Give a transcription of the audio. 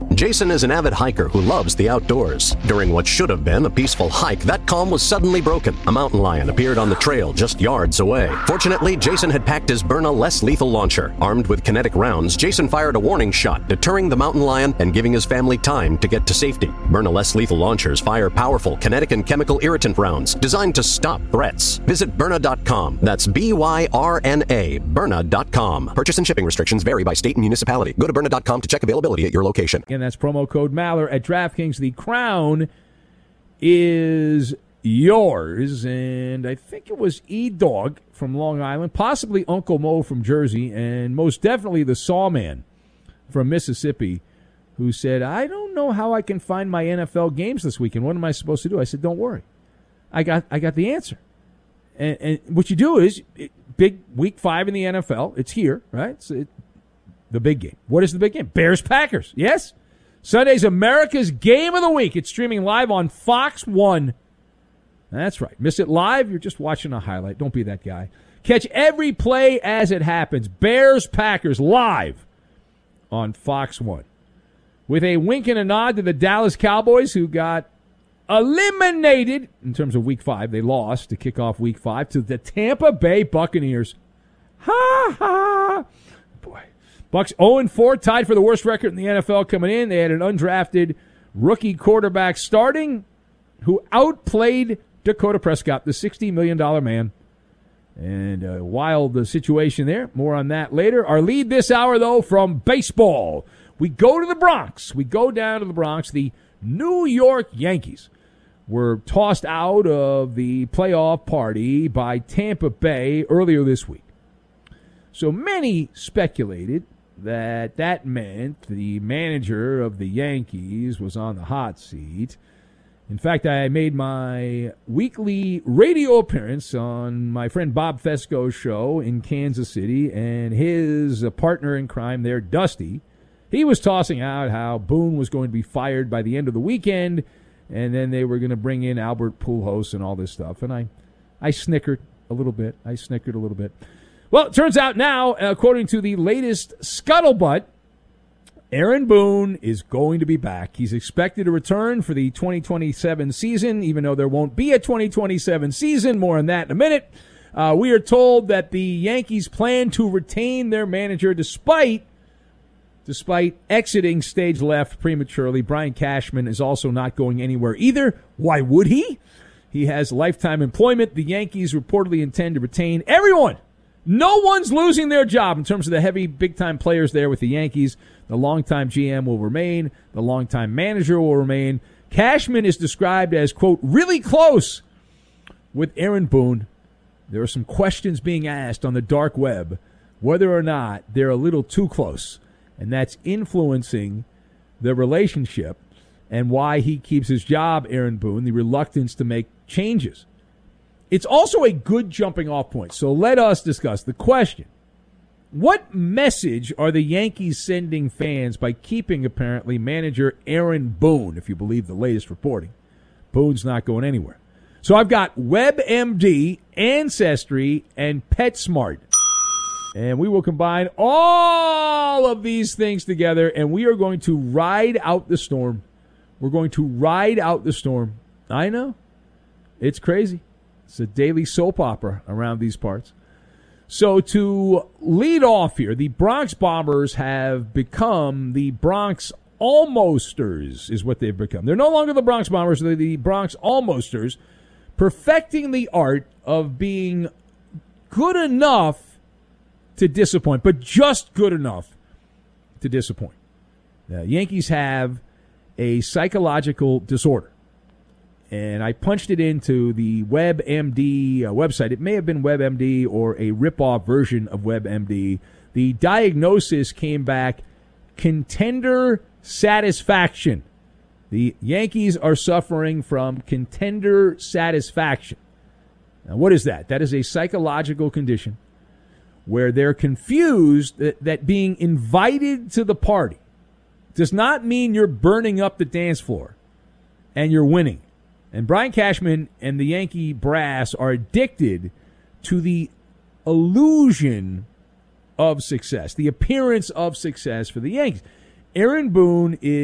Jason is an avid hiker who loves the outdoors. During what should have been a peaceful hike, that calm was suddenly broken. A mountain lion appeared on the trail just yards away. Fortunately, Jason had packed his Byrna less lethal launcher. Armed with kinetic rounds, Jason fired a warning shot, deterring the mountain lion and giving his family time to get to safety. Byrna less lethal launchers fire powerful kinetic and chemical irritant rounds designed to stop threats. Visit Byrna.com. That's Byrna, Byrna.com. Purchase and shipping restrictions vary by state and municipality. Go to Byrna.com to check availability at your location. And that's promo code Maller at DraftKings. The crown is yours. And I think it was E-Dog from Long Island, possibly Uncle Mo from Jersey, and most definitely the Sawman from Mississippi, who said, I don't know how I can find my NFL games this weekend. What am I supposed to do? I said, don't worry. I got the answer. And what you do is, big week 5 in the NFL. It's here, right? The big game. What is the big game? Bears-Packers. Yes? Sunday's America's Game of the Week. It's streaming live on Fox 1. That's right. Miss it live? You're just watching a highlight. Don't be that guy. Catch every play as it happens. Bears-Packers live on Fox 1. With a wink and a nod to the Dallas Cowboys, who got eliminated in terms of Week 5. They lost to kick off Week 5 to the Tampa Bay Buccaneers. Ha, ha. Boy. Bucs 0-4, tied for the worst record in the NFL coming in. They had an undrafted rookie quarterback starting who outplayed Dakota Prescott, the $60 million man. And a wild situation there. More on that later. Our lead this hour, though, from baseball. We go to the Bronx. We go down to the Bronx. The New York Yankees were tossed out of the playoff party by Tampa Bay earlier this week. So many speculated that meant the manager of the Yankees was on the hot seat. In fact, I made my weekly radio appearance on my friend Bob Fesco's show in Kansas City, and his partner in crime there, Dusty, he was tossing out how Boone was going to be fired by the end of the weekend, and then they were going to bring in Albert Pujols and all this stuff. And I snickered a little bit. Well, it turns out now, according to the latest scuttlebutt, Aaron Boone is going to be back. He's expected to return for the 2027 season, even though there won't be a 2027 season. More on that in a minute. We are told that the Yankees plan to retain their manager despite exiting stage left prematurely. Brian Cashman is also not going anywhere either. Why would he? He has lifetime employment. The Yankees reportedly intend to retain everyone. No one's losing their job in terms of the heavy, big-time players there with the Yankees. The longtime GM will remain. The longtime manager will remain. Cashman is described as, quote, really close with Aaron Boone. There are some questions being asked on the dark web whether or not they're a little too close. And that's influencing the relationship and why he keeps his job, Aaron Boone, the reluctance to make changes. It's also a good jumping off point. So let us discuss the question. What message are the Yankees sending fans by keeping, apparently, manager Aaron Boone, if you believe the latest reporting? Boone's not going anywhere. So I've got WebMD, Ancestry, and PetSmart. And we will combine all of these things together, and we are going to ride out the storm. We're going to ride out the storm. I know. It's crazy. It's a daily soap opera around these parts. So to lead off here, the Bronx Bombers have become the Bronx Almosters, is what they've become. They're no longer the Bronx Bombers. They're the Bronx Almosters, perfecting the art of being good enough to disappoint, but just good enough to disappoint. The Yankees have a psychological disorder, and I punched it into the WebMD website. It may have been WebMD or a rip-off version of WebMD. The diagnosis came back, contender satisfaction. The Yankees are suffering from contender satisfaction. Now, what is that? That is a psychological condition where they're confused that being invited to the party does not mean you're burning up the dance floor and you're winning. And Brian Cashman and the Yankee brass are addicted to the illusion of success, the appearance of success for the Yankees. Aaron Boone is